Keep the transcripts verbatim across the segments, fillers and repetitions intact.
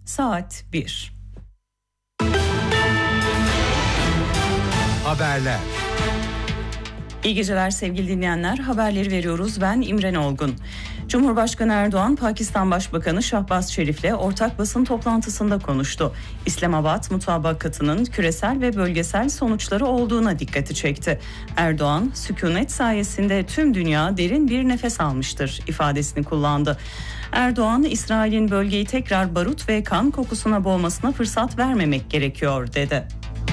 Saat bir. Haberler. İyi geceler sevgili dinleyenler. Haberleri veriyoruz. Ben İmren Olgun. Cumhurbaşkanı Erdoğan, Pakistan Başbakanı Şahbaz Şerif'le ortak basın toplantısında konuştu. İslamabad mutabakatının küresel ve bölgesel sonuçları olduğuna dikkati çekti. Erdoğan, sükunet sayesinde tüm dünya derin bir nefes almıştır ifadesini kullandı. Erdoğan, İsrail'in bölgeyi tekrar barut ve kan kokusuna boğmasına fırsat vermemek gerekiyor dedi.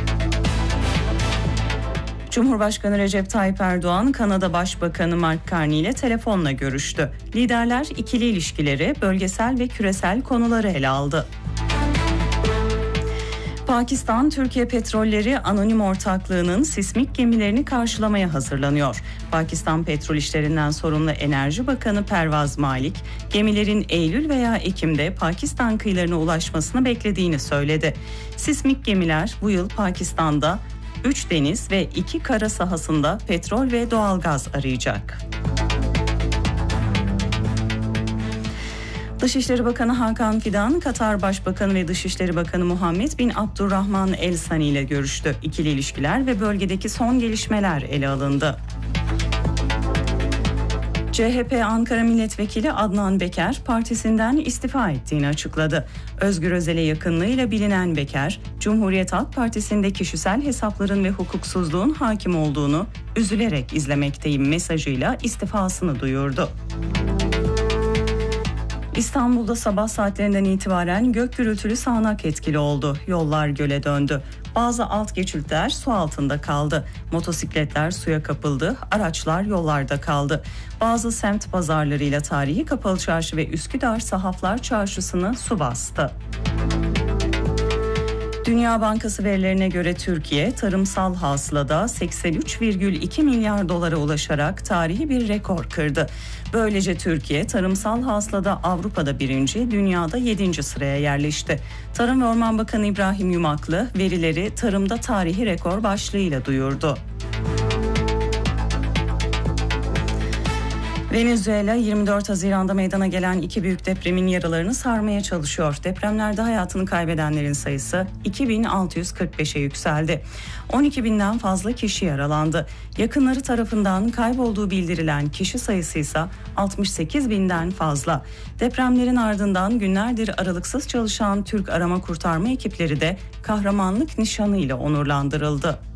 Cumhurbaşkanı Recep Tayyip Erdoğan, Kanada Başbakanı Mark Carney ile telefonla görüştü. Liderler ikili ilişkileri, bölgesel ve küresel konuları ele aldı. Pakistan, Türkiye Petrolleri Anonim Ortaklığı'nın sismik gemilerini karşılamaya hazırlanıyor. Pakistan Petrol İşlerinden sorumlu Enerji Bakanı Pervaz Malik, gemilerin Eylül veya Ekim'de Pakistan kıyılarına ulaşmasını beklediğini söyledi. Sismik gemiler bu yıl Pakistan'da üç deniz ve iki kara sahasında petrol ve doğalgaz arayacak. Dışişleri Bakanı Hakan Fidan, Katar Başbakanı ve Dışişleri Bakanı Muhammed bin Abdurrahman El Sani ile görüştü. İkili ilişkiler ve bölgedeki son gelişmeler ele alındı. C H P Ankara Milletvekili Adnan Beker partisinden istifa ettiğini açıkladı. Özgür Özel'e yakınlığıyla bilinen Beker, Cumhuriyet Halk Partisi'nde kişisel hesapların ve hukuksuzluğun hakim olduğunu üzülerek izlemekteyim mesajıyla istifasını duyurdu. İstanbul'da sabah saatlerinden itibaren gök gürültülü sağanak etkili oldu. Yollar göle döndü. Bazı alt geçitler su altında kaldı. Motosikletler suya kapıldı, araçlar yollarda kaldı. Bazı semt pazarlarıyla tarihi Kapalı Çarşı ve Üsküdar Sahaflar Çarşısı'nı su bastı. Dünya Bankası verilerine göre Türkiye tarımsal hasılada seksen üç virgül iki milyar dolara ulaşarak tarihi bir rekor kırdı. Böylece Türkiye tarımsal hasılada Avrupa'da birinci, dünyada yedinci sıraya yerleşti. Tarım ve Orman Bakanı İbrahim Yumaklı verileri tarımda tarihi rekor başlığıyla duyurdu. Venezuela yirmi dört Haziran'da meydana gelen iki büyük depremin yaralarını sarmaya çalışıyor. Depremlerde hayatını kaybedenlerin sayısı iki bin altı yüz kırk beşe yükseldi. on iki binden fazla kişi yaralandı. Yakınları tarafından kaybolduğu bildirilen kişi sayısı ise altmış sekiz binden fazla. Depremlerin ardından günlerdir aralıksız çalışan Türk arama kurtarma ekipleri de kahramanlık nişanıyla onurlandırıldı.